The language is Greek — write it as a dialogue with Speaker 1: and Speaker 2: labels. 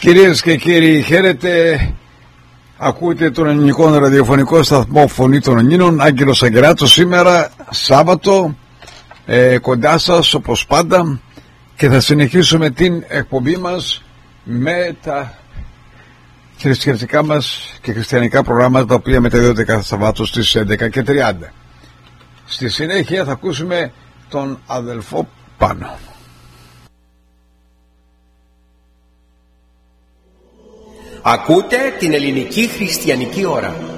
Speaker 1: Κυρίες και κύριοι, χαίρετε. Ακούτε τον ελληνικό ραδιοφωνικό σταθμό Φωνή των Ελλήνων, Άγγελος Αγγελάτος, σήμερα Σάββατο, κοντά σας όπως πάντα, και θα συνεχίσουμε την εκπομπή μας με τα χριστιανικά μας και χριστιανικά προγράμματα, τα οποία μεταδίδονται κάθε Σαββάτο στις 11:30. Στη συνέχεια θα ακούσουμε τον αδελφό Πάνο.
Speaker 2: Ακούτε την ελληνική χριστιανική ώρα.